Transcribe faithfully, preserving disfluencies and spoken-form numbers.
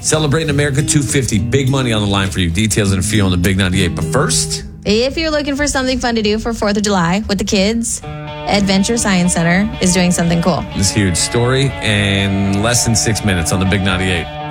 Celebrating America two fifty. Big money on the line for you. Details in a few on the Big ninety-eight. But first, if you're looking for something fun to do for fourth of July with the kids, Adventure Science Center is doing something cool. This huge story in less than six minutes on the Big ninety-eight.